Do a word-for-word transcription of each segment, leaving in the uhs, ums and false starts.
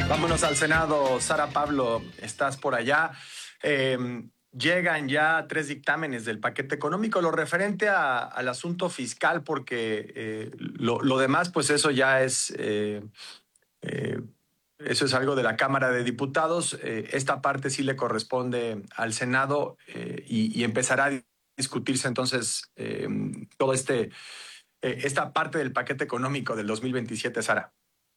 Vámonos al Senado. Sara Pablo, estás por allá. Eh, llegan ya tres dictámenes del paquete económico, lo referente a, al asunto fiscal, porque eh, lo, lo demás, pues eso ya es, eh, eh, eso es algo de la Cámara de Diputados. Eh, esta parte sí le corresponde al Senado eh, y, y empezará a discutirse entonces eh, todo este, eh, esta parte del paquete económico del dos mil veintisiete, Sara.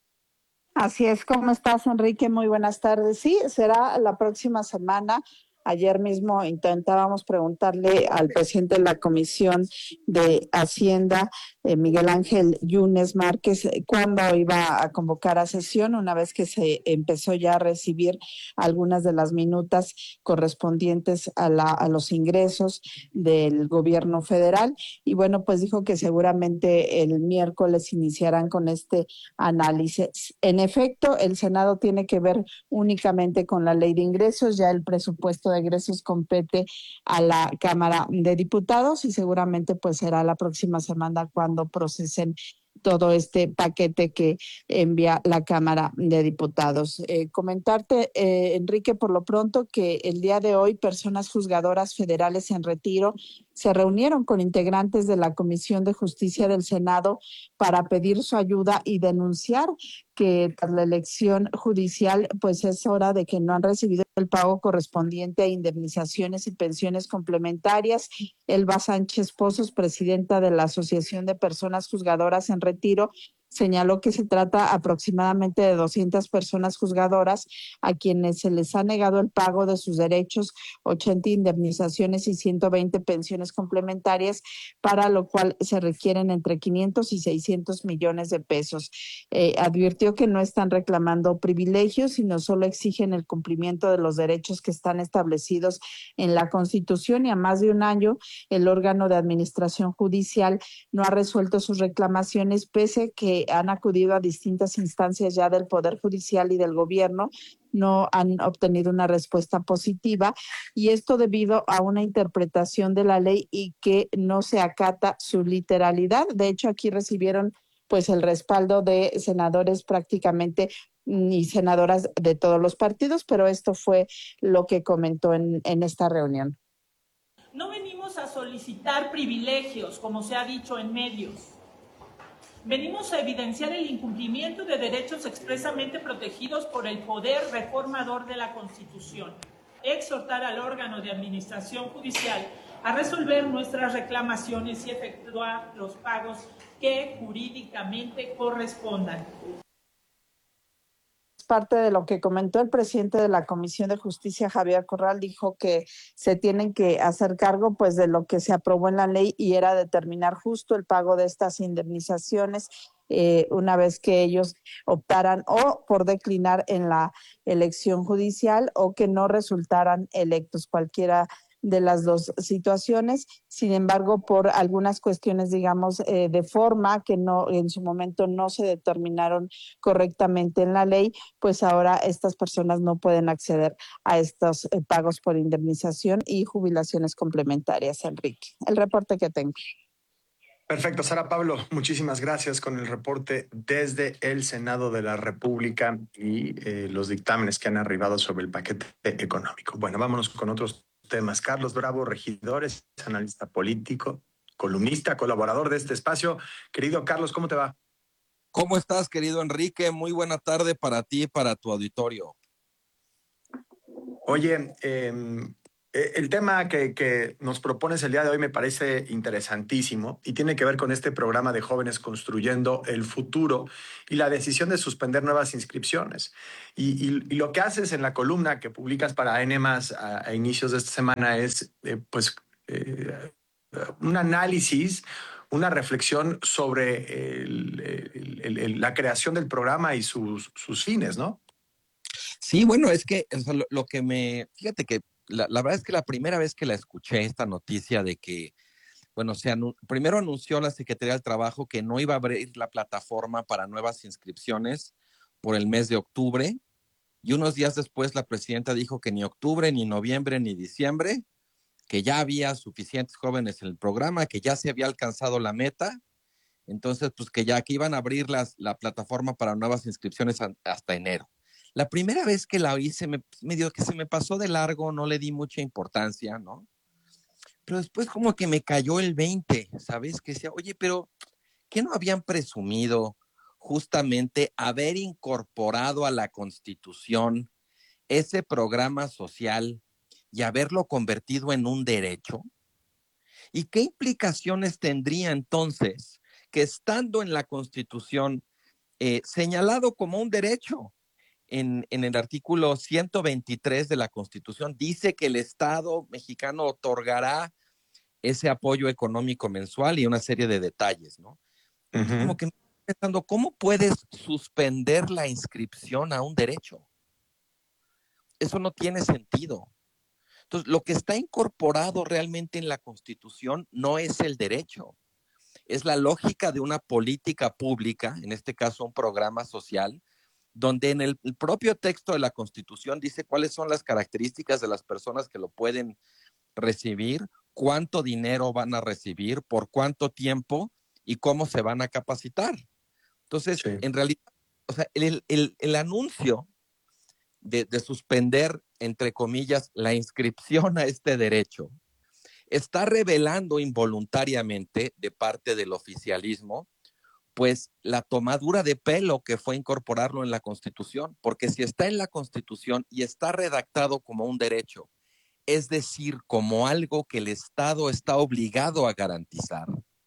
Así es, ¿cómo estás, Enrique? Muy buenas tardes. Sí, será la próxima semana. Ayer mismo intentábamos preguntarle al presidente de la Comisión de Hacienda, eh, Miguel Ángel Yunes Márquez, eh, cuándo iba a convocar a sesión, una vez que se empezó ya a recibir algunas de las minutas correspondientes a, la, a los ingresos del gobierno federal. Y bueno, pues dijo que seguramente el miércoles iniciarán con este análisis. En efecto, el Senado tiene que ver únicamente con la ley de ingresos, ya el presupuesto de ingresos compete a la Cámara de Diputados y seguramente pues será la próxima semana cuando procesen todo este paquete que envía la Cámara de Diputados. Eh, comentarte, eh, Enrique, por lo pronto que el día de hoy personas juzgadoras federales en retiro se reunieron con integrantes de la Comisión de Justicia del Senado para pedir su ayuda y denunciar que tras la elección judicial, pues es hora de que no han recibido el pago correspondiente a indemnizaciones y pensiones complementarias. Elba Sánchez Pozos, presidenta de la Asociación de Personas Juzgadoras en Retiro, señaló que se trata aproximadamente de doscientas personas juzgadoras a quienes se les ha negado el pago de sus derechos, ochenta indemnizaciones y ciento veinte pensiones complementarias, para lo cual se requieren entre quinientos y seiscientos millones de pesos. Eh, advirtió que no están reclamando privilegios, sino solo exigen el cumplimiento de los derechos que están establecidos en la Constitución, y a más de un año el órgano de administración judicial no ha resuelto sus reclamaciones, pese que han acudido a distintas instancias ya del Poder Judicial y del gobierno. No han obtenido una respuesta positiva, y esto debido a una interpretación de la ley y que no se acata su literalidad. De hecho, aquí recibieron pues el respaldo de senadores prácticamente y senadoras de todos los partidos, pero esto fue lo que comentó en, en esta reunión. No venimos a solicitar privilegios, como se ha dicho en medios. Venimos a evidenciar el incumplimiento de derechos expresamente protegidos por el poder reformador de la Constitución. Exhortar al órgano de administración judicial a resolver nuestras reclamaciones y efectuar los pagos que jurídicamente correspondan. Parte de lo que comentó el presidente de la Comisión de Justicia, Javier Corral, dijo que se tienen que hacer cargo pues de lo que se aprobó en la ley, y era determinar justo el pago de estas indemnizaciones eh, una vez que ellos optaran o por declinar en la elección judicial o que no resultaran electos, cualquiera de las dos situaciones. Sin embargo, por algunas cuestiones, digamos, eh, de forma que no en su momento no se determinaron correctamente en la ley, pues ahora estas personas no pueden acceder a estos eh, pagos por indemnización y jubilaciones complementarias. Enrique, el reporte que tengo. Perfecto, Sara Pablo, muchísimas gracias con el reporte desde el Senado de la República y eh, los dictámenes que han arribado sobre el paquete económico. Bueno, vámonos con otros temas. Carlos Bravo, regidor, es analista político, columnista, colaborador de este espacio. Querido Carlos, ¿cómo te va? ¿Cómo estás, querido Enrique? Muy buena tarde para ti y para tu auditorio. Oye, eh, el tema que, que nos propones el día de hoy me parece interesantísimo y tiene que ver con este programa de Jóvenes Construyendo el Futuro y la decisión de suspender nuevas inscripciones. Y, y, y lo que haces en la columna que publicas para N más a, a inicios de esta semana es, eh, pues, eh, un análisis, una reflexión sobre el, el, el, el, la creación del programa y sus, sus fines, ¿no? Sí, bueno, es que o sea, lo, lo que me, fíjate que la, la verdad es que la primera vez que la escuché esta noticia de que, bueno, se anu primero anunció la Secretaría del Trabajo que no iba a abrir la plataforma para nuevas inscripciones por el mes de octubre, y unos días después la presidenta dijo que ni octubre, ni noviembre, ni diciembre, que ya había suficientes jóvenes en el programa, que ya se había alcanzado la meta, entonces pues que ya que iban a abrir las, la plataforma para nuevas inscripciones a, hasta enero. La primera vez que la oí, se me, medio que se me pasó de largo, no le di mucha importancia, ¿no? Pero después como que me cayó el veinte, ¿sabes? Que decía, oye, pero ¿qué no habían presumido justamente haber incorporado a la Constitución ese programa social y haberlo convertido en un derecho? ¿Y qué implicaciones tendría entonces que estando en la Constitución eh, señalado como un derecho, en, en el artículo ciento veintitrés de la Constitución, dice que el Estado mexicano otorgará ese apoyo económico mensual y una serie de detalles, ¿no? Entonces, uh-huh. como que pensando, ¿cómo puedes suspender la inscripción a un derecho? Eso no tiene sentido. Entonces, lo que está incorporado realmente en la Constitución no es el derecho, es la lógica de una política pública, en este caso un programa social, donde en el, el propio texto de la Constitución dice cuáles son las características de las personas que lo pueden recibir, cuánto dinero van a recibir, por cuánto tiempo y cómo se van a capacitar. Entonces, sí. en realidad, o sea, el, el, el anuncio de, de suspender, entre comillas, la inscripción a este derecho está revelando involuntariamente de parte del oficialismo, pues la tomadura de pelo que fue incorporarlo en la Constitución, porque si está en la Constitución y está redactado como un derecho, es decir, como algo que el Estado está obligado a garantizar,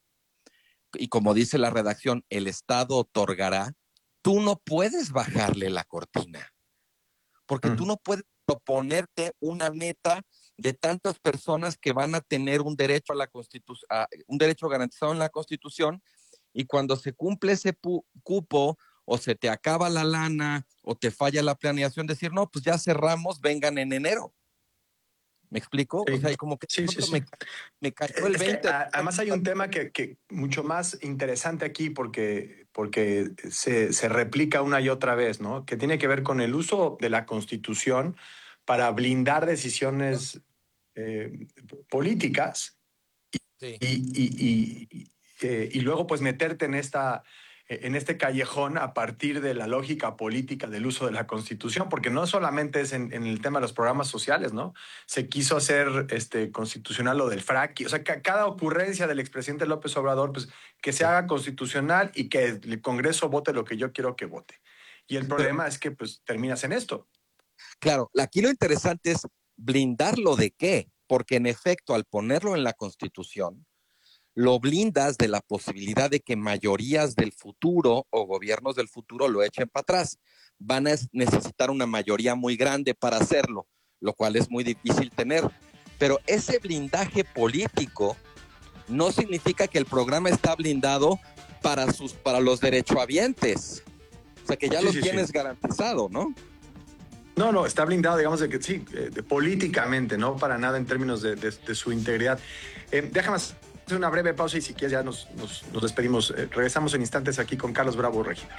y como dice la redacción, el Estado otorgará, tú no puedes bajarle la cortina, porque mm. tú no puedes proponerte una meta de tantas personas que van a tener un derecho a la Constitución, un derecho garantizado en la Constitución, y cuando se cumple ese pu- cupo o se te acaba la lana o te falla la planeación, decir, no, pues ya cerramos, vengan en enero. ¿Me explico? Sí. O sea, como que sí, sí, sí. Me, me cayó el veinte. Es que, además hay un tema que, que mucho más interesante aquí porque, porque se, se replica una y otra vez, ¿no? Que tiene que ver con el uso de la Constitución para blindar decisiones eh, políticas y, sí. y, y, y, eh, y luego pues meterte en esta... en este callejón a partir de la lógica política del uso de la Constitución, porque no solamente es en, en el tema de los programas sociales, ¿no? Se quiso hacer este, constitucional lo del fracking, o sea, que cada ocurrencia del expresidente López Obrador, pues que se haga constitucional y que el Congreso vote lo que yo quiero que vote. Y el problema es que pues terminas en esto. Claro, aquí lo interesante es blindarlo de qué, porque en efecto, al ponerlo en la Constitución, lo blindas de la posibilidad de que mayorías del futuro o gobiernos del futuro lo echen para atrás. Van a necesitar una mayoría muy grande para hacerlo, lo cual es muy difícil tener. Pero ese blindaje político no significa que el programa está blindado para, sus, para los derechohabientes. O sea, que ya sí, lo sí, tienes sí. garantizado, ¿no? No, no, está blindado, digamos, de que sí, eh, de, políticamente, no para nada en términos de, de, de su integridad. Eh, déjame hacer una breve pausa y si quieres ya nos, nos, nos despedimos. Eh, regresamos en instantes aquí con Carlos Bravo Regidor.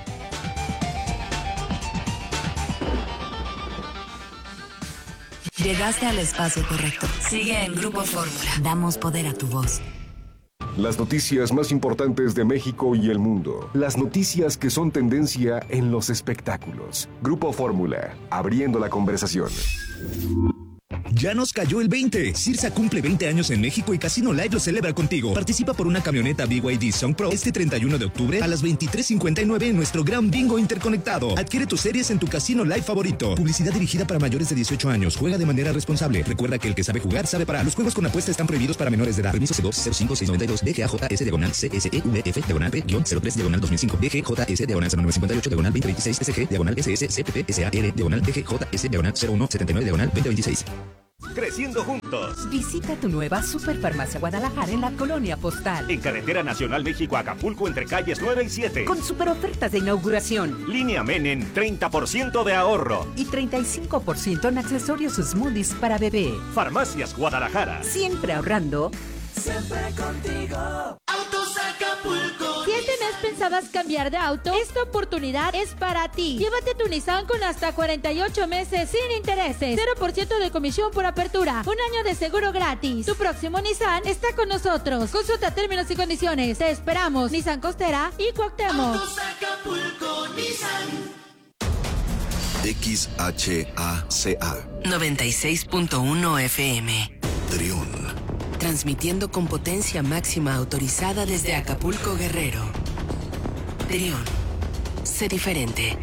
Llegaste al espacio correcto. Sigue en Grupo Fórmula. Damos poder a tu voz. Las noticias más importantes de México y el mundo. Las noticias que son tendencia en los espectáculos. Grupo Fórmula, abriendo la conversación. Ya nos cayó el veinte. Cirsa cumple veinte años en México y Casino Live lo celebra contigo. Participa por una camioneta B Y D Song Pro este treinta y uno de octubre a las veintitrés cincuenta y nueve en nuestro gran bingo interconectado. Adquiere tus series en tu Casino Live favorito. Publicidad dirigida para mayores de dieciocho años. Juega de manera responsable. Recuerda que el que sabe jugar sabe parar. Los juegos con apuesta están prohibidos para menores de edad. Permiso C dos cero cinco seis nueve dos D G A J S diagonal C S E V F diagonal P cero tres diagonal dos mil cinco D G J S diagonal cero nueve cincuenta y ocho diagonal veinte veintiséis S G diagonal S S C P P S A R diagonal D G J S diagonal cero uno setenta y nueve diagonal veinte veintiséis. Creciendo juntos. Visita tu nueva Superfarmacia Guadalajara en la Colonia Postal. En Carretera Nacional México-Acapulco entre calles nueve y siete. Con super ofertas de inauguración. Línea Menem, treinta por ciento de ahorro. Y treinta y cinco por ciento en accesorios smoothies para bebé. Farmacias Guadalajara. Siempre ahorrando. Siempre contigo. Autos Acapulco. Si este mes pensabas cambiar de auto, esta oportunidad es para ti. Llévate tu Nissan con hasta cuarenta y ocho meses sin intereses, cero por ciento de comisión por apertura, un año de seguro gratis. Tu próximo Nissan está con nosotros. Consulta términos y condiciones. Te esperamos. Nissan Costera y Cuauhtémoc. Autos Acapulco, Nissan. X H A C A noventa y seis punto uno F M. Trión. Transmitiendo con potencia máxima autorizada desde Acapulco, Guerrero. Trión. Sé diferente.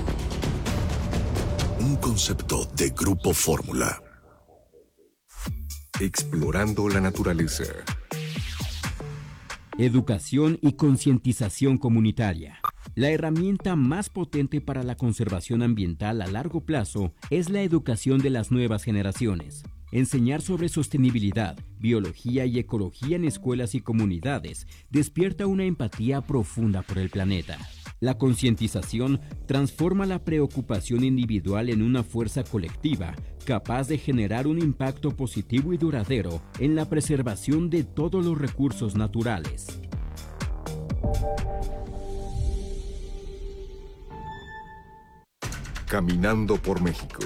Un concepto de Grupo Fórmula. Explorando la naturaleza. Educación y concientización comunitaria. La herramienta más potente para la conservación ambiental a largo plazo es la educación de las nuevas generaciones. Enseñar sobre sostenibilidad, biología y ecología en escuelas y comunidades despierta una empatía profunda por el planeta. La concientización transforma la preocupación individual en una fuerza colectiva capaz de generar un impacto positivo y duradero en la preservación de todos los recursos naturales. Caminando por México.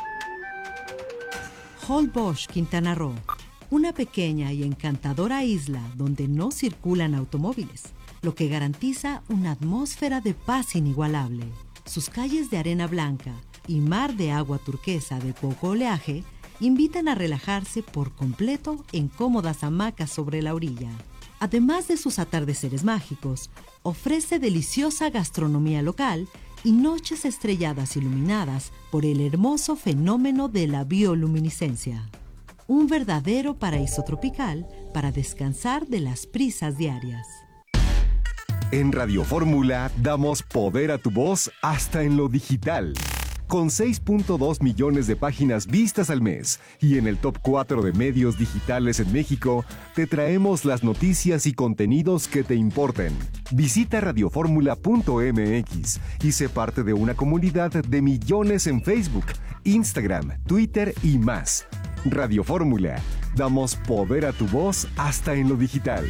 Holbox, Quintana Roo, una pequeña y encantadora isla donde no circulan automóviles, lo que garantiza una atmósfera de paz inigualable. Sus calles de arena blanca y mar de agua turquesa de poco oleaje invitan a relajarse por completo en cómodas hamacas sobre la orilla. Además de sus atardeceres mágicos, ofrece deliciosa gastronomía local y noches estrelladas iluminadas por el hermoso fenómeno de la bioluminiscencia. Un verdadero paraíso tropical para descansar de las prisas diarias. En Radio Fórmula damos poder a tu voz hasta en lo digital. Con seis punto dos millones de páginas vistas al mes y en el top cuatro de medios digitales en México, te traemos las noticias y contenidos que te importen. Visita radioformula punto m x y sé parte de una comunidad de millones en Facebook, Instagram, Twitter y más. Radio Fórmula, damos poder a tu voz hasta en lo digital.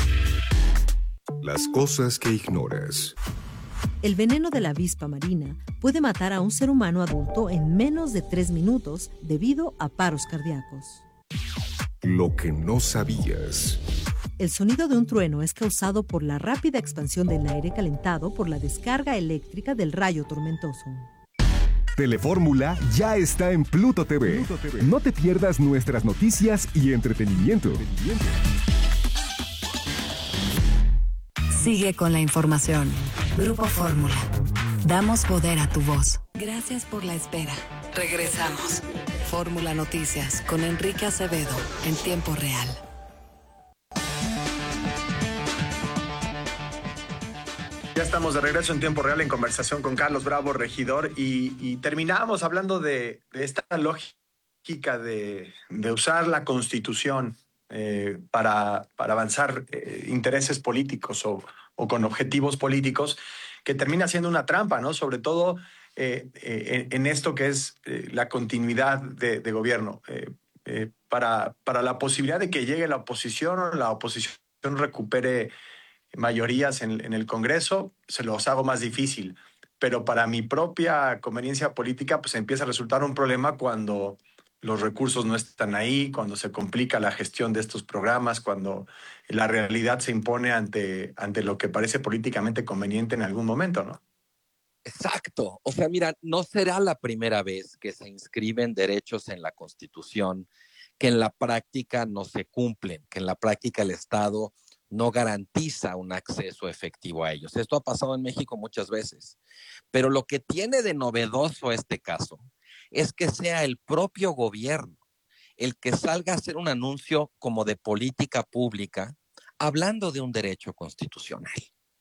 Las cosas que ignoras. El veneno de la avispa marina puede matar a un ser humano adulto en menos de tres minutos debido a paros cardíacos. Lo que no sabías. El sonido de un trueno es causado por la rápida expansión del aire calentado por la descarga eléctrica del rayo tormentoso. Telefórmula ya está en Pluto T V. Pluto T V. No te pierdas nuestras noticias y entretenimiento. Sigue con la información. Grupo Fórmula. Damos poder a tu voz. Gracias por la espera. Regresamos. Fórmula Noticias con Enrique Acevedo en tiempo real. Ya estamos de regreso en tiempo real en conversación con Carlos Bravo, regidor, y, y terminamos hablando de, de esta lógica de, de usar la Constitución eh, para, para avanzar eh, intereses políticos o, o con objetivos políticos, que termina siendo una trampa, ¿no? Sobre todo eh, eh, en, en esto que es eh, la continuidad de, de gobierno. Eh, eh, para, para la posibilidad de que llegue la oposición o la oposición recupere mayorías en, en el Congreso, se los hago más difícil. Pero para mi propia conveniencia política, pues empieza a resultar un problema cuando los recursos no están ahí, cuando se complica la gestión de estos programas, cuando la realidad se impone ante, ante lo que parece políticamente conveniente en algún momento, ¿no? Exacto. O sea, mira, no será la primera vez que se inscriben derechos en la Constitución que en la práctica no se cumplen, que en la práctica el Estado no garantiza un acceso efectivo a ellos. Esto ha pasado en México muchas veces. Pero lo que tiene de novedoso este caso es que sea el propio gobierno el que salga a hacer un anuncio como de política pública hablando de un derecho constitucional.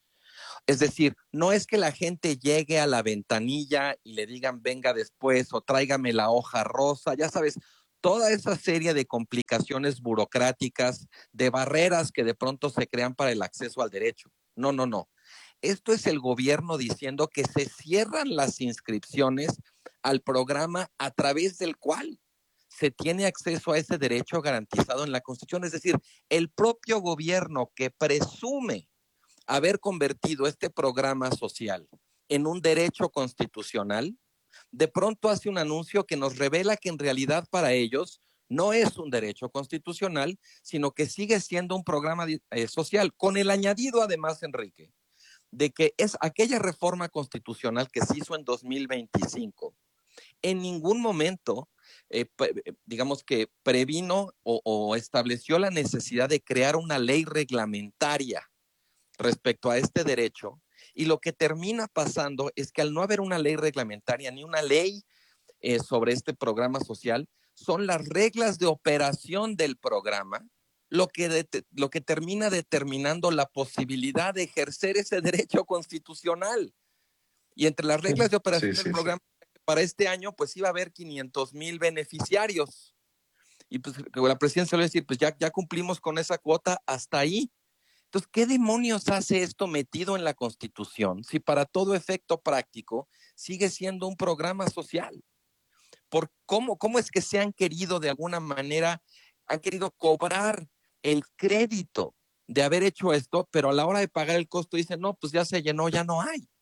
Es decir, no es que la gente llegue a la ventanilla y le digan venga después o tráigame la hoja rosa, ya sabes, toda esa serie de complicaciones burocráticas, de barreras que de pronto se crean para el acceso al derecho. No, no, no. Esto es el gobierno diciendo que se cierran las inscripciones al programa a través del cual se tiene acceso a ese derecho garantizado en la Constitución. Es decir, el propio gobierno que presume haber convertido este programa social en un derecho constitucional, de pronto hace un anuncio que nos revela que en realidad para ellos no es un derecho constitucional, sino que sigue siendo un programa eh, social, con el añadido además, Enrique, de que es aquella reforma constitucional que se hizo en dos mil veinticinco, en ningún momento, eh, digamos que previno o, o estableció la necesidad de crear una ley reglamentaria respecto a este derecho. Y lo que termina pasando es que al no haber una ley reglamentaria ni una ley eh, sobre este programa social, son las reglas de operación del programa lo que, de, lo que termina determinando la posibilidad de ejercer ese derecho constitucional. Y entre las reglas de operación sí, sí, del programa sí. para este año, pues iba a haber quinientos mil beneficiarios. Y pues la presidencia le va a decir, pues ya, ya cumplimos con esa cuota hasta ahí. Entonces, ¿qué demonios hace esto metido en la Constitución si para todo efecto práctico sigue siendo un programa social? ¿Por cómo, cómo es que se han querido de alguna manera, han querido cobrar el crédito de haber hecho esto, pero a la hora de pagar el costo dicen, no, pues ya se llenó, ya no hay?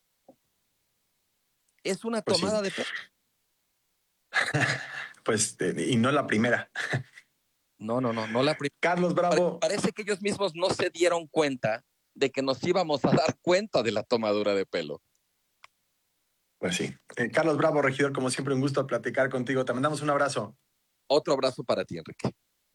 Es una tomada pues sí. de pelo. Pues, y no la primera. No, no, no, no la primera. Carlos Bravo. Parece que ellos mismos no se dieron cuenta de que nos íbamos a dar cuenta de la tomadura de pelo. Pues sí. Eh, Carlos Bravo, regidor, como siempre, un gusto platicar contigo. Te mandamos un abrazo. Otro abrazo para ti, Enrique.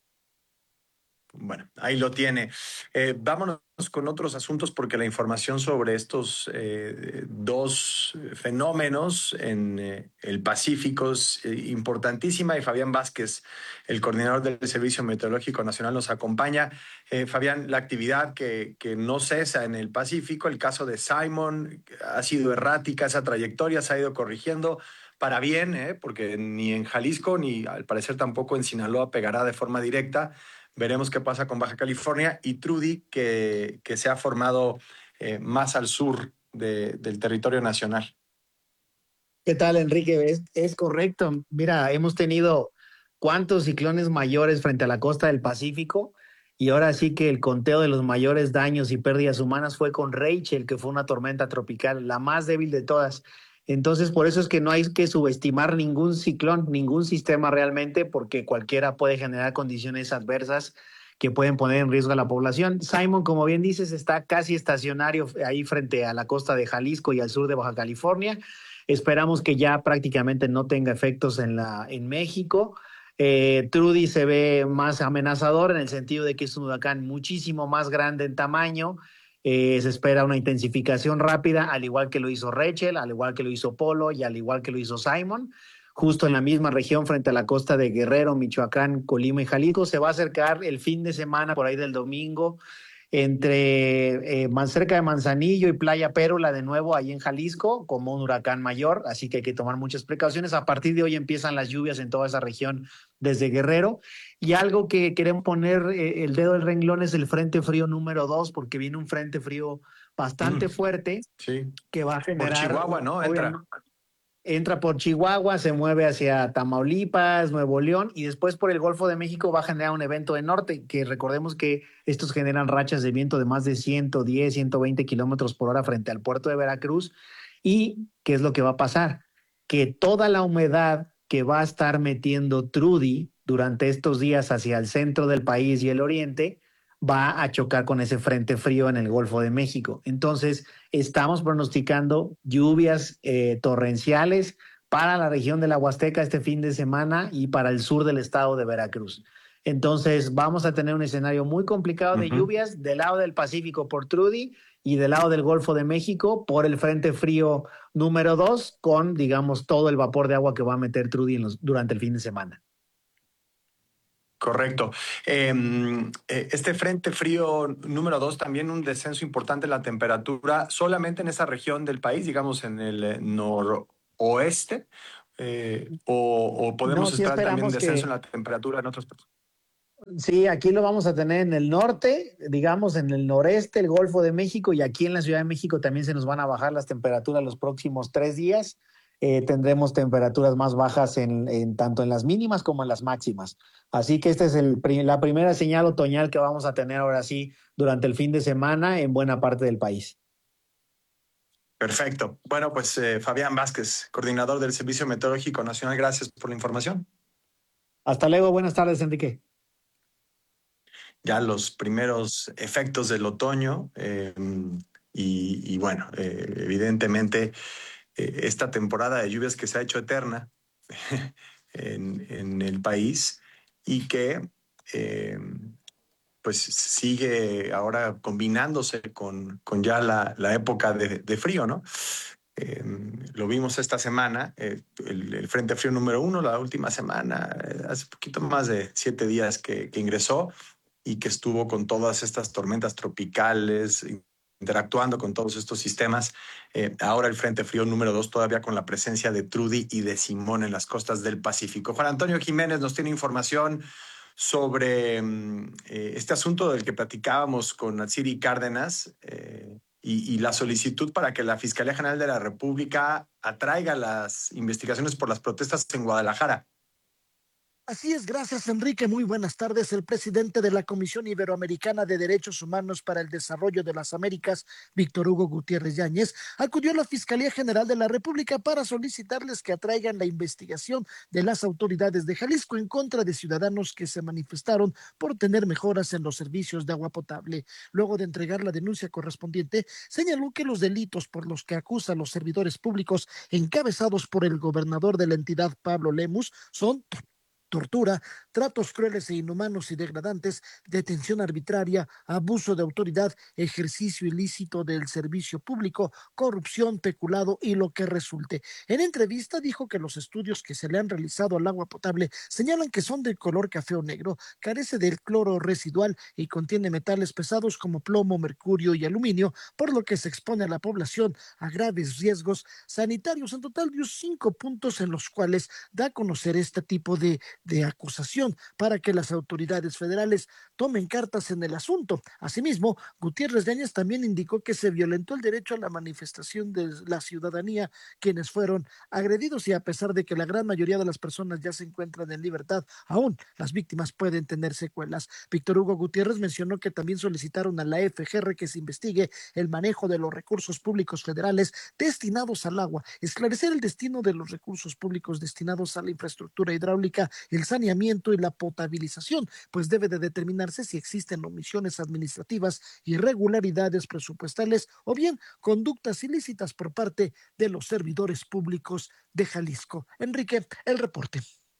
Bueno, ahí lo tiene. Eh, vámonos con otros asuntos porque la información sobre estos eh, dos fenómenos en eh, el Pacífico es eh, importantísima y Fabián Vázquez, el coordinador del Servicio Meteorológico Nacional, nos acompaña. Eh, Fabián, la actividad que, que no cesa en el Pacífico, el caso de Simon, ha sido errática, esa trayectoria se ha ido corrigiendo para bien, eh, porque ni en Jalisco ni al parecer tampoco en Sinaloa pegará de forma directa. Veremos qué pasa con Baja California y Trudy, que, que se ha formado eh, más al sur de, del territorio nacional. ¿Qué tal, Enrique? Es, es correcto. Mira, hemos tenido cuántos ciclones mayores frente a la costa del Pacífico y ahora sí que el conteo de los mayores daños y pérdidas humanas fue con Rachel, que fue una tormenta tropical, la más débil de todas. Entonces, por eso es que no hay que subestimar ningún ciclón, ningún sistema realmente, porque cualquiera puede generar condiciones adversas que pueden poner en riesgo a la población. Simon, como bien dices, está casi estacionario ahí frente a la costa de Jalisco y al sur de Baja California. Esperamos que ya prácticamente no tenga efectos en, la, en México. Eh, Trudy se ve más amenazador en el sentido de que es un huracán muchísimo más grande en tamaño. Eh, se espera una intensificación rápida, al igual que lo hizo Rachel, al igual que lo hizo Polo y al igual que lo hizo Simon. Justo en la misma región, frente a la costa de Guerrero, Michoacán, Colima y Jalisco, se va a acercar el fin de semana, por ahí del domingo, entre eh, más cerca de Manzanillo y Playa Pérola, de nuevo ahí en Jalisco, como un huracán mayor, así que hay que tomar muchas precauciones. A partir de hoy empiezan las lluvias en toda esa región desde Guerrero. Y algo que queremos poner eh, el dedo del renglón es el Frente Frío número dos, porque viene un Frente Frío bastante mm, fuerte sí. que va a generar... Por Chihuahua, ¿no? Entra. Entra por Chihuahua, se mueve hacia Tamaulipas, Nuevo León y después por el Golfo de México va a generar un evento de norte, que recordemos que estos generan rachas de viento de más de ciento diez, ciento veinte kilómetros por hora frente al puerto de Veracruz. ¿Y qué es lo que va a pasar? Que toda la humedad que va a estar metiendo Trudy durante estos días hacia el centro del país y el oriente va a chocar con ese frente frío en el Golfo de México. Entonces, estamos pronosticando lluvias eh, torrenciales para la región de la Huasteca este fin de semana y para el sur del estado de Veracruz. Entonces, vamos a tener un escenario muy complicado de uh-huh. lluvias del lado del Pacífico por Trudy y del lado del Golfo de México por el frente frío número dos, con, digamos, todo el vapor de agua que va a meter Trudy en los, durante el fin de semana. Correcto. Eh, este frente frío número dos, también un descenso importante en la temperatura, solamente en esa región del país, digamos en el noroeste, eh, o, o podemos no, sí esperar también un descenso que... en la temperatura en otros países. Sí, aquí lo vamos a tener en el norte, digamos en el noreste, el Golfo de México, y aquí en la Ciudad de México también se nos van a bajar las temperaturas los próximos tres días. Eh, tendremos temperaturas más bajas en, en tanto en las mínimas como en las máximas. Así que esta es el, la primera señal otoñal que vamos a tener ahora sí durante el fin de semana en buena parte del país. Perfecto. Bueno, pues eh, Fabián Vázquez, coordinador del Servicio Meteorológico Nacional, gracias por la información. Hasta luego. Buenas tardes, Enrique. Ya los primeros efectos del otoño eh, y, y bueno, eh, evidentemente... esta temporada de lluvias que se ha hecho eterna en, en el país y que eh, pues sigue ahora combinándose con, con ya la, la época de, de frío, ¿no? Eh, lo vimos esta semana, eh, el, el Frente Frío número uno, la última semana, eh, hace poquito más de siete días que, que ingresó y que estuvo con todas estas tormentas tropicales, interactuando con todos estos sistemas. Eh, ahora el Frente Frío número dos, todavía con la presencia de Trudy y de Simón en las costas del Pacífico. Juan Antonio Jiménez nos tiene información sobre eh, este asunto del que platicábamos con Atsiri Cárdenas eh, y, y la solicitud para que la Fiscalía General de la República atraiga las investigaciones por las protestas en Guadalajara. Así es, gracias Enrique, muy buenas tardes. El presidente de la Comisión Iberoamericana de Derechos Humanos para el Desarrollo de las Américas, Víctor Hugo Gutiérrez Yáñez, acudió a la Fiscalía General de la República para solicitarles que atraigan la investigación de las autoridades de Jalisco en contra de ciudadanos que se manifestaron por tener mejoras en los servicios de agua potable. Luego de entregar la denuncia correspondiente, señaló que los delitos por los que acusa a los servidores públicos encabezados por el gobernador de la entidad, Pablo Lemus, son tortura, tratos crueles e inhumanos y degradantes, detención arbitraria, abuso de autoridad, ejercicio ilícito del servicio público, corrupción, peculado y lo que resulte. En entrevista dijo que los estudios que se le han realizado al agua potable señalan que son de color café o negro, carece del cloro residual y contiene metales pesados como plomo, mercurio y aluminio, por lo que se expone a la población a graves riesgos sanitarios. En total dio cinco puntos en los cuales da a conocer este tipo de de acusación para que las autoridades federales tomen cartas en el asunto. Asimismo, Gutiérrez Yáñez también indicó que se violentó el derecho a la manifestación de la ciudadanía, quienes fueron agredidos, y a pesar de que la gran mayoría de las personas ya se encuentran en libertad, aún las víctimas pueden tener secuelas. Víctor Hugo Gutiérrez mencionó que también solicitaron a la F G R que se investigue el manejo de los recursos públicos federales destinados al agua, esclarecer el destino de los recursos públicos destinados a la infraestructura hidráulica, el saneamiento y la potabilización, pues debe de determinarse si existen omisiones administrativas, irregularidades presupuestales o bien conductas ilícitas por parte de los servidores públicos de Jalisco. Enrique, el reporte.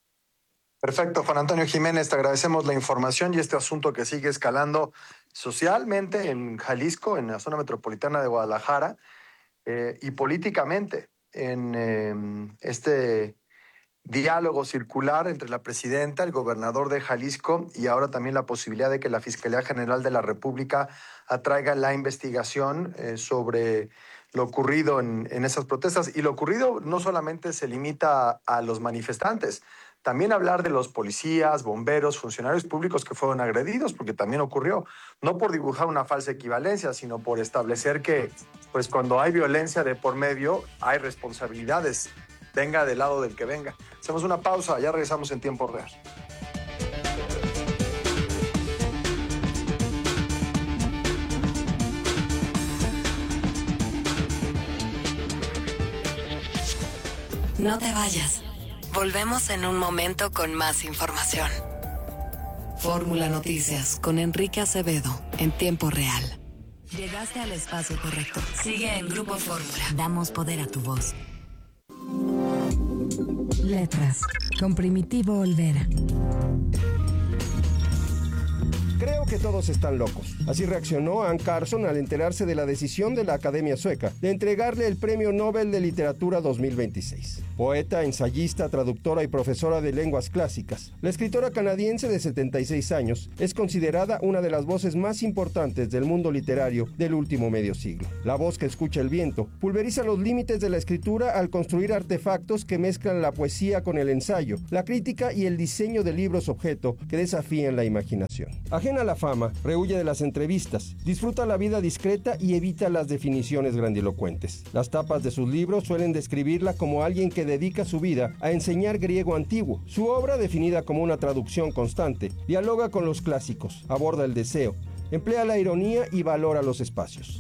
Perfecto, Juan Antonio Jiménez, te agradecemos la información y este asunto que sigue escalando socialmente en Jalisco, en la zona metropolitana de Guadalajara, eh, y políticamente en eh, este diálogo circular entre la presidenta, el gobernador de Jalisco y ahora también la posibilidad de que la Fiscalía General de la República atraiga la investigación eh, sobre lo ocurrido en, en esas protestas. Y lo ocurrido no solamente se limita a, a los manifestantes, también hablar de los policías, bomberos, funcionarios públicos que fueron agredidos, porque también ocurrió, no por dibujar una falsa equivalencia, sino por establecer que pues, cuando hay violencia de por medio hay responsabilidades, venga del lado del que venga. Hacemos una pausa, ya regresamos en tiempo real. No te vayas. Volvemos en un momento con más información. Fórmula Noticias con Enrique Acevedo en tiempo real. Llegaste al espacio correcto. Sigue en Grupo Fórmula. Damos poder a tu voz. Letras, con Primitivo Olvera. Creo que todos están locos. Así reaccionó Anne Carson al enterarse de la decisión de la Academia Sueca de entregarle el Premio Nobel de Literatura dos mil veintiséis. Poeta, ensayista, traductora y profesora de lenguas clásicas, la escritora canadiense de setenta y seis años es considerada una de las voces más importantes del mundo literario del último medio siglo. La voz que escucha el viento pulveriza los límites de la escritura al construir artefactos que mezclan la poesía con el ensayo, la crítica y el diseño de libros objeto que desafían la imaginación. Ajena a la fama, rehuye de las entrevistas, disfruta la vida discreta y evita las definiciones grandilocuentes. Las tapas de sus libros suelen describirla como alguien que dedica su vida a enseñar griego antiguo. Su obra, definida como una traducción constante, dialoga con los clásicos, aborda el deseo, emplea la ironía y valora los espacios.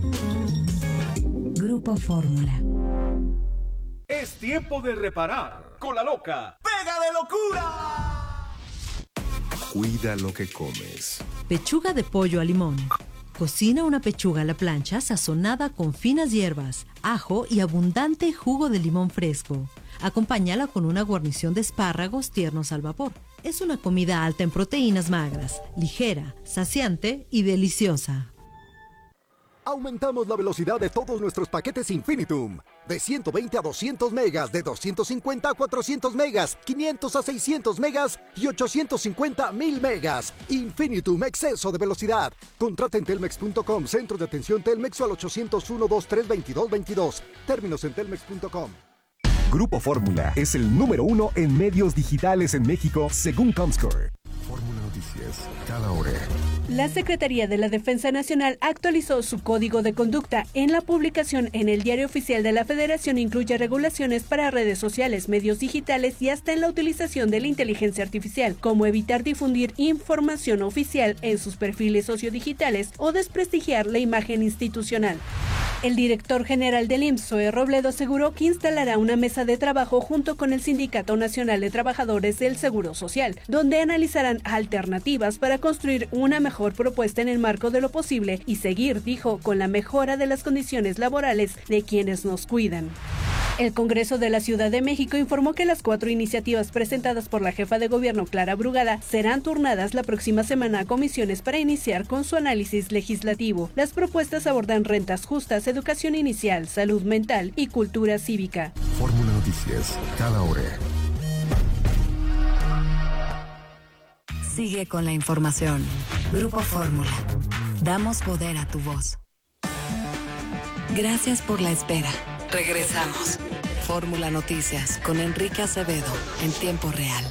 Grupo Fórmula. Es tiempo de reparar con la loca. ¡Pega de locura! Cuida lo que comes. Pechuga de pollo a limón. Cocina una pechuga a la plancha sazonada con finas hierbas, ajo y abundante jugo de limón fresco. Acompáñala con una guarnición de espárragos tiernos al vapor. Es una comida alta en proteínas magras, ligera, saciante y deliciosa. Aumentamos la velocidad de todos nuestros paquetes Infinitum. De ciento veinte a doscientos megas, de doscientos cincuenta a cuatrocientos megas, quinientos a seiscientos megas y ochocientos cincuenta a mil megas. Infinitum, exceso de velocidad. Contrata en telmex punto com, centro de atención Telmex o al ochocientos uno, veintitrés, veintidós, veintidós. Términos en telmex punto com. Grupo Fórmula es el número uno en medios digitales en México, según Comscore. Fórmula Noticias, cada hora. La Secretaría de la Defensa Nacional actualizó su código de conducta. En la publicación en el Diario Oficial de la Federación incluye regulaciones para redes sociales, medios digitales y hasta en la utilización de la inteligencia artificial, como evitar difundir información oficial en sus perfiles sociodigitales o desprestigiar la imagen institucional. El director general del I M S S, Zoe Robledo, aseguró que instalará una mesa de trabajo junto con el Sindicato Nacional de Trabajadores del Seguro Social, donde analizarán alternativas para construir una mejor propuesta en el marco de lo posible y seguir, dijo, con la mejora de las condiciones laborales de quienes nos cuidan. El Congreso de la Ciudad de México informó que las cuatro iniciativas presentadas por la jefa de gobierno Clara Brugada serán turnadas la próxima semana a comisiones para iniciar con su análisis legislativo. Las propuestas abordan rentas justas, educación inicial, salud mental y cultura cívica. Fórmula Noticias, cada hora. Sigue con la información. Grupo Fórmula. Damos poder a tu voz. Gracias por la espera. Regresamos. Fórmula Noticias con Enrique Acevedo en tiempo real.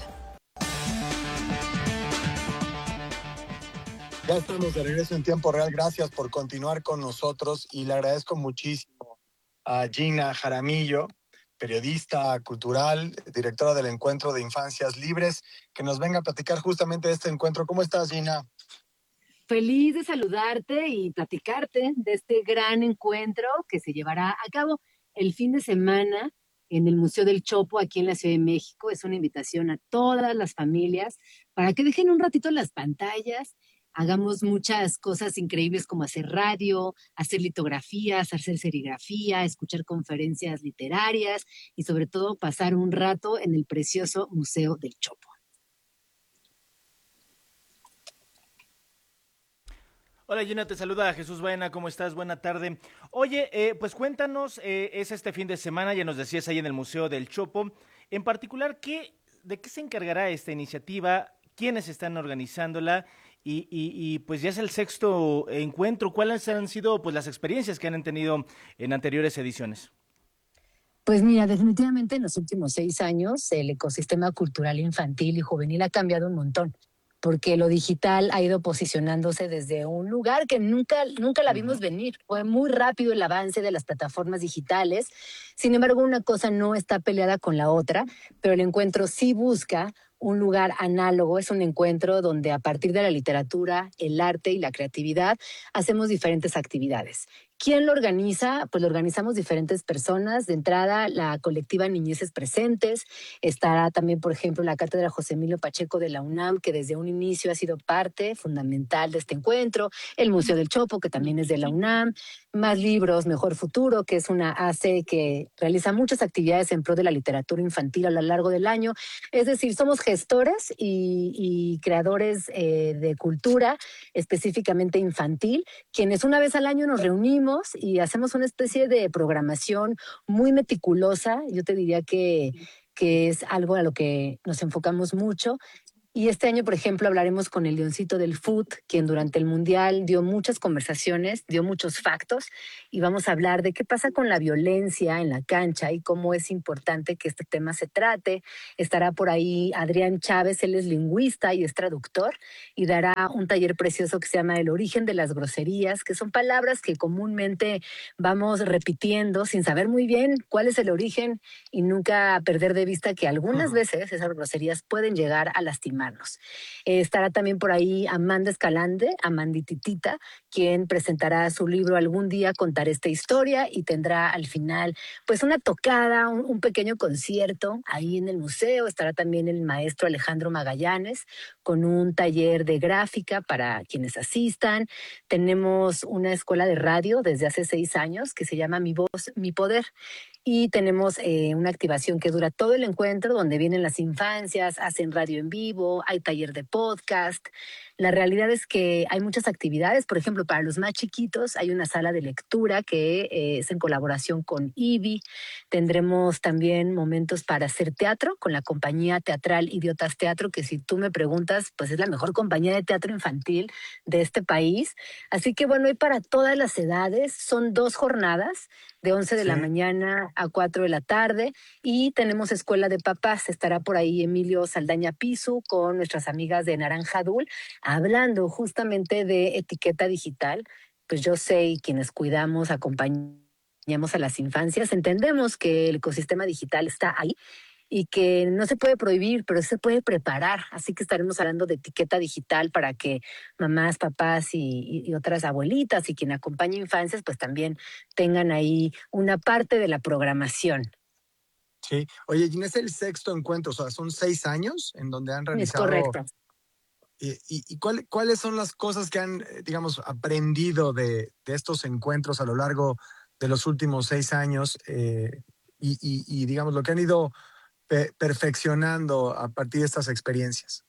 Ya estamos de regreso en tiempo real. Gracias por continuar con nosotros y le agradezco muchísimo a Gina Jaramillo, periodista cultural, directora del Encuentro de Infancias Libres, que nos venga a platicar justamente de este encuentro. ¿Cómo estás, Gina? Feliz de saludarte y platicarte de este gran encuentro que se llevará a cabo el fin de semana en el Museo del Chopo, aquí en la Ciudad de México. Es una invitación a todas las familias para que dejen un ratito las pantallas, hagamos muchas cosas increíbles como hacer radio, hacer litografías, hacer serigrafía, escuchar conferencias literarias y sobre todo pasar un rato en el precioso Museo del Chopo. Hola Gina, te saluda Jesús Baena, ¿cómo estás? Buena tarde. Oye, eh, pues cuéntanos, eh, es este fin de semana, ya nos decías ahí en el Museo del Chopo, en particular, ¿qué, ¿de qué se encargará esta iniciativa? ¿Quiénes están organizándola? Y, y, y pues ya es el sexto encuentro, ¿cuáles han sido pues las experiencias que han tenido en anteriores ediciones? Pues mira, definitivamente en los últimos seis años el ecosistema cultural infantil y juvenil ha cambiado un montón, porque lo digital ha ido posicionándose desde un lugar que nunca, nunca la vimos venir. Fue muy rápido el avance de las plataformas digitales. Sin embargo, una cosa no está peleada con la otra, pero el encuentro sí busca un lugar análogo. Es un encuentro donde a partir de la literatura, el arte y la creatividad hacemos diferentes actividades. ¿Quién lo organiza? Pues lo organizamos diferentes personas. De entrada, la colectiva Niñeces Presentes. Estará también, por ejemplo, la Cátedra José Emilio Pacheco de la UNAM, que desde un inicio ha sido parte fundamental de este encuentro. El Museo del Chopo, que también es de la UNAM. Más Libros, Mejor Futuro, que es una A C que realiza muchas actividades en pro de la literatura infantil a lo largo del año. Es decir, somos gestores y, y creadores eh, de cultura, específicamente infantil, quienes una vez al año nos reunimos y hacemos una especie de programación muy meticulosa. Yo te diría que, que es algo a lo que nos enfocamos mucho. Y este año, por ejemplo, hablaremos con el Leoncito del Foot, quien durante el Mundial dio muchas conversaciones, dio muchos factos, y vamos a hablar de qué pasa con la violencia en la cancha y cómo es importante que este tema se trate. Estará por ahí Adrián Chávez, él es lingüista y es traductor, y dará un taller precioso que se llama El origen de las groserías, que son palabras que comúnmente vamos repitiendo sin saber muy bien cuál es el origen y nunca perder de vista que algunas veces esas groserías pueden llegar a lastimar. Eh, estará también por ahí Amanda Escalante, Amandititita, quien presentará su libro Algún día contaré esta historia, y tendrá al final pues una tocada, un, un pequeño concierto ahí en el museo. Estará también el maestro Alejandro Magallanes con un taller de gráfica para quienes asistan. Tenemos una escuela de radio desde hace seis años que se llama Mi Voz, Mi Poder. y tenemos eh, una activación que dura todo el encuentro, donde vienen las infancias, hacen radio en vivo, hay taller de podcast. La realidad es que hay muchas actividades. Por ejemplo, para los más chiquitos hay una sala de lectura que eh, es en colaboración con I B I. Tendremos también momentos para hacer teatro con la compañía teatral Idiotas Teatro, que si tú me preguntas, pues es la mejor compañía de teatro infantil de este país. Así que bueno, hay para todas las edades. Son dos jornadas, de once de sí. la mañana a cuatro de la tarde, y tenemos Escuela de Papás. Estará por ahí Emilio Saldaña Pisu con nuestras amigas de Naranja Adul, hablando justamente de etiqueta digital. Pues yo sé, y quienes cuidamos, acompañamos a las infancias, entendemos que el ecosistema digital está ahí y que no se puede prohibir, pero se puede preparar. Así que estaremos hablando de etiqueta digital para que mamás, papás y, y otras abuelitas y quien acompañe infancias, pues también tengan ahí una parte de la programación. Sí. Oye, Gina, es el sexto encuentro, o sea, son seis años en donde han realizado... Es correcto. ¿Y, y, y cuál, cuáles son las cosas que han, digamos, aprendido de, de estos encuentros a lo largo de los últimos seis años eh, y, y, y, digamos, lo que han ido pe- perfeccionando a partir de estas experiencias?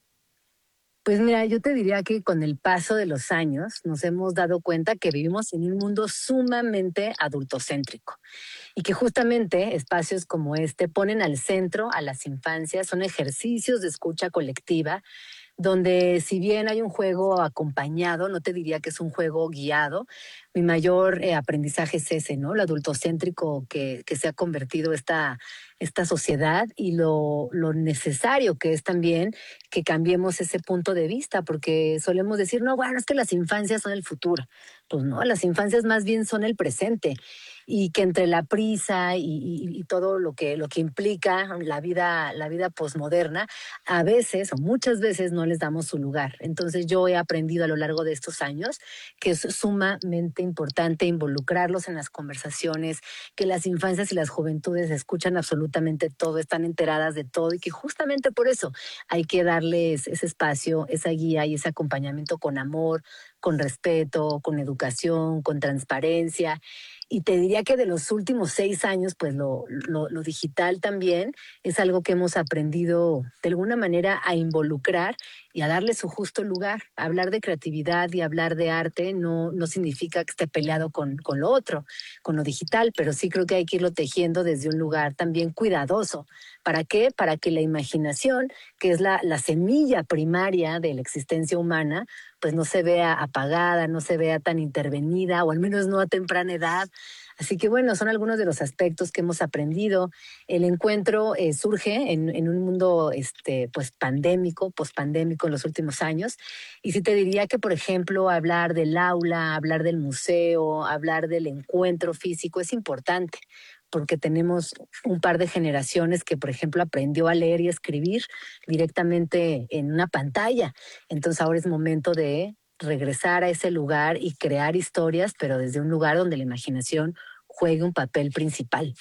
Pues mira, yo te diría que con el paso de los años nos hemos dado cuenta que vivimos en un mundo sumamente adultocéntrico y que justamente espacios como este ponen al centro a las infancias, son ejercicios de escucha colectiva, donde si bien hay un juego acompañado, no te diría que es un juego guiado. Mi mayor eh, aprendizaje es ese, ¿no? Lo adultocéntrico que, que se ha convertido esta, esta sociedad y lo, lo necesario que es también que cambiemos ese punto de vista, porque solemos decir, no, bueno, es que las infancias son el futuro. Pues no, las infancias más bien son el presente. Y que entre la prisa y, y, y todo lo que, lo que implica la vida, la vida posmoderna, a veces o muchas veces no les damos su lugar. Entonces yo he aprendido a lo largo de estos años que es sumamente importante involucrarlos en las conversaciones, que las infancias y las juventudes escuchan absolutamente todo, están enteradas de todo y que justamente por eso hay que darles ese espacio, esa guía y ese acompañamiento con amor, con respeto, con educación, con transparencia. Y te diría que de los últimos seis años, pues lo, lo, lo digital también es algo que hemos aprendido de alguna manera a involucrar y a darle su justo lugar. Hablar de creatividad y hablar de arte no, no significa que esté peleado con, con lo otro, con lo digital, pero sí creo que hay que irlo tejiendo desde un lugar también cuidadoso. ¿Para qué? Para que la imaginación, que es la, la semilla primaria de la existencia humana, pues no se vea apagada, no se vea tan intervenida, o al menos no a temprana edad. Así que bueno, son algunos de los aspectos que hemos aprendido. El encuentro eh, surge en, en un mundo este, pues pandémico, pospandémico en los últimos años. Y sí te diría que, por ejemplo, hablar del aula, hablar del museo, hablar del encuentro físico es importante, porque tenemos un par de generaciones que, por ejemplo, aprendió a leer y escribir directamente en una pantalla. Entonces ahora es momento de regresar a ese lugar y crear historias, pero desde un lugar donde la imaginación juegue un papel principal.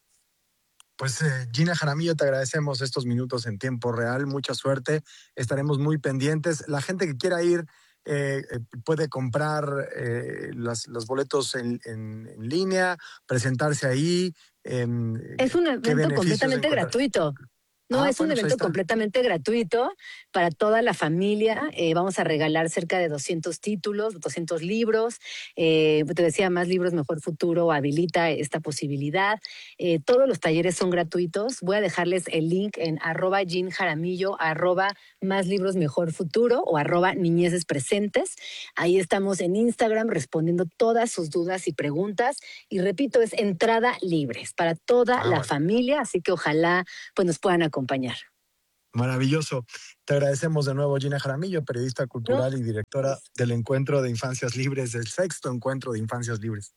Pues eh, Gina Jaramillo, te agradecemos estos minutos en tiempo real. Mucha suerte. Estaremos muy pendientes. La gente que quiera ir eh, eh, puede comprar eh, las, los boletos en, en, en línea, presentarse ahí. Eh, es un evento completamente gratuito. No, ah, es bueno, un evento completamente gratuito para toda la familia. Eh, vamos a regalar cerca de doscientos títulos, doscientos libros. Eh, te decía, Más Libros, Mejor Futuro habilita esta posibilidad. Eh, todos los talleres son gratuitos. Voy a dejarles el link en arroba Gin Jaramillo, arroba Más Libros, Mejor Futuro o arroba Niñeces Presentes. Ahí estamos en Instagram respondiendo todas sus dudas y preguntas. Y repito, es entrada libre para toda ah, la bueno. familia, así que ojalá pues, nos puedan acompañar. acompañar. Maravilloso. Te agradecemos de nuevo, Gina Jaramillo, periodista cultural no. y directora del Encuentro de Infancias Libres, del sexto Encuentro de Infancias Libres.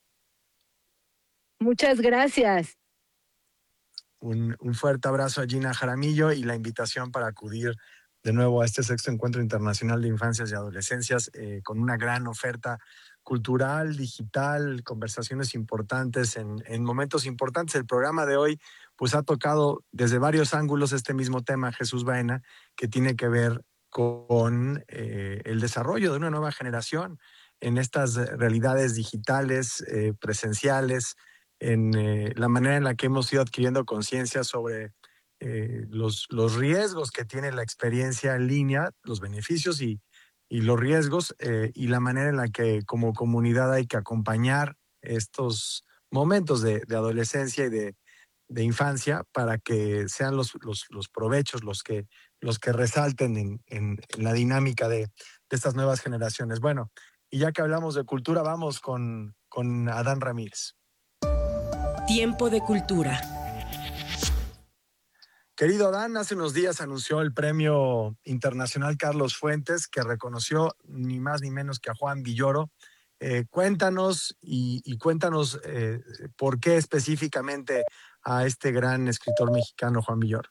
Muchas gracias. Un, un fuerte abrazo a Gina Jaramillo y la invitación para acudir de nuevo a este sexto Encuentro Internacional de Infancias y Adolescencias eh, con una gran oferta cultural, digital, conversaciones importantes en, en momentos importantes. El programa de hoy pues ha tocado desde varios ángulos este mismo tema, Jesús Baena, que tiene que ver con eh, el desarrollo de una nueva generación en estas realidades digitales, eh, presenciales, en eh, la manera en la que hemos ido adquiriendo conciencia sobre eh, los, los riesgos que tiene la experiencia en línea, los beneficios y, y los riesgos, eh, y la manera en la que como comunidad hay que acompañar estos momentos de, de adolescencia y de, de infancia para que sean los, los, los provechos los que, los que resalten en, en, en la dinámica de, de estas nuevas generaciones. Bueno, y ya que hablamos de cultura, vamos con, con Adán Ramírez. Tiempo de cultura. Querido Adán, hace unos días anunció el Premio Internacional Carlos Fuentes, que reconoció ni más ni menos que a Juan Villoro. Eh, cuéntanos y, y cuéntanos eh, por qué específicamente a este gran escritor mexicano, Juan Villoro.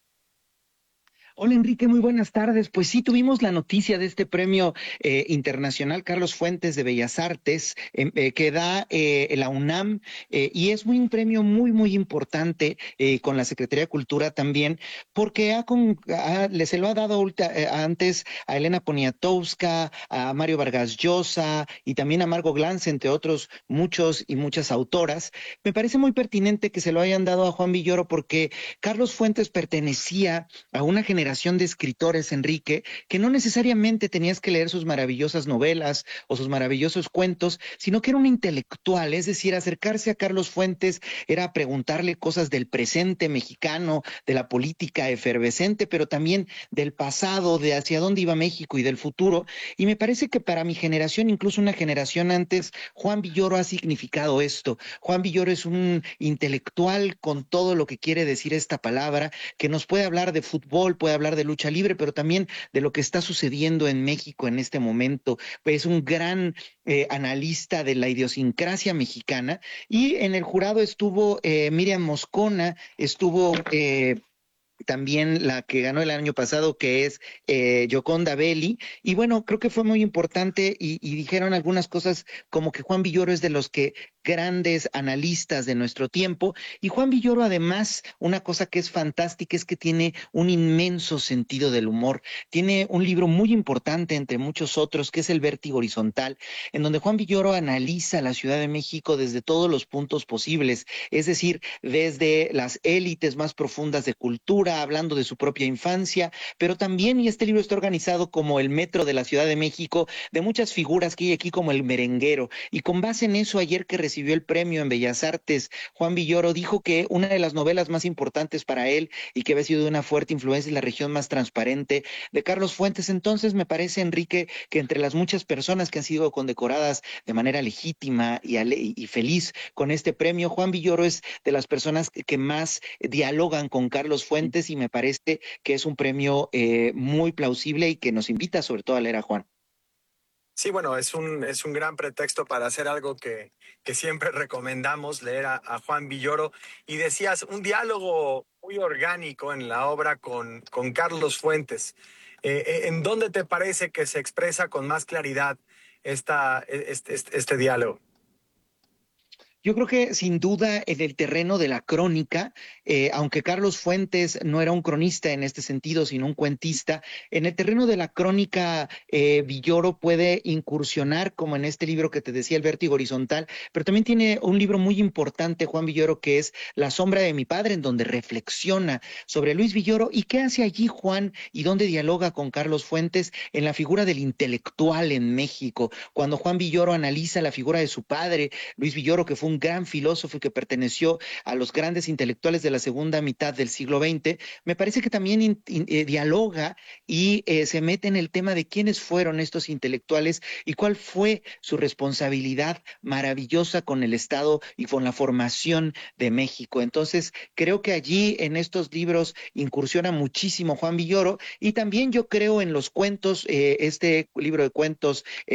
Hola Enrique, muy buenas tardes. Pues sí, tuvimos la noticia de este premio eh, internacional Carlos Fuentes de Bellas Artes eh, eh, que da eh, la UNAM eh, y es muy, un premio muy, muy importante eh, con la Secretaría de Cultura también, porque ha con, ha, se lo ha dado ulta, eh, antes a Elena Poniatowska, a Mario Vargas Llosa y también a Margot Glantz, entre otros muchos y muchas autoras. Me parece muy pertinente que se lo hayan dado a Juan Villoro porque Carlos Fuentes pertenecía a una generación de escritores, Enrique, que no necesariamente tenías que leer sus maravillosas novelas o sus maravillosos cuentos, sino que era un intelectual, es decir, acercarse a Carlos Fuentes era preguntarle cosas del presente mexicano, de la política efervescente, pero también del pasado, de hacia dónde iba México y del futuro, y me parece que para mi generación, incluso una generación antes, Juan Villoro ha significado esto. Juan Villoro es un intelectual con todo lo que quiere decir esta palabra, que nos puede hablar de fútbol, puede hablar de lucha libre, pero también de lo que está sucediendo en México en este momento. Pues es un gran eh, analista de la idiosincrasia mexicana y en el jurado estuvo eh, Miriam Moscona, estuvo eh, también la que ganó el año pasado, que es eh, Gioconda Belli, y bueno, creo que fue muy importante y, y dijeron algunas cosas como que Juan Villoro es de los que grandes analistas de nuestro tiempo, y Juan Villoro además, una cosa que es fantástica es que tiene un inmenso sentido del humor, tiene un libro muy importante entre muchos otros que es El Vértigo Horizontal, en donde Juan Villoro analiza la Ciudad de México desde todos los puntos posibles, es decir, desde las élites más profundas de cultura, hablando de su propia infancia, pero también, y este libro está organizado como el metro de la Ciudad de México, de muchas figuras que hay aquí como el merenguero, y con base en eso, ayer que recibió el premio en Bellas Artes, Juan Villoro dijo que una de las novelas más importantes para él y que había sido de una fuerte influencia en La región más transparente de Carlos Fuentes. Entonces me parece, Enrique, que entre las muchas personas que han sido condecoradas de manera legítima y, ale y feliz con este premio, Juan Villoro es de las personas que más dialogan con Carlos Fuentes y me parece que es un premio eh, muy plausible y que nos invita sobre todo a leer a Juan. Sí, bueno, es un, es un gran pretexto para hacer algo que, que siempre recomendamos, leer a, a Juan Villoro. Y decías, un diálogo muy orgánico en la obra con, con Carlos Fuentes. Eh, ¿En dónde te parece que se expresa con más claridad esta, este, este, este diálogo? Yo creo que sin duda en el terreno de la crónica, eh, aunque Carlos Fuentes no era un cronista en este sentido, sino un cuentista, en el terreno de la crónica eh, Villoro puede incursionar, como en este libro que te decía, El Vértigo Horizontal, pero también tiene un libro muy importante, Juan Villoro, que es La sombra de mi padre, en donde reflexiona sobre Luis Villoro y qué hace allí Juan y dónde dialoga con Carlos Fuentes en la figura del intelectual en México. Cuando Juan Villoro analiza la figura de su padre, Luis Villoro, que fue un un gran filósofo que perteneció a los grandes intelectuales de la segunda mitad del siglo veinte, me parece que también in, in, eh, dialoga y eh, se mete en el tema de quiénes fueron estos intelectuales y cuál fue su responsabilidad maravillosa con el Estado y con la formación de México. Entonces, creo que allí en estos libros incursiona muchísimo Juan Villoro y también yo creo en los cuentos, eh, este libro de cuentos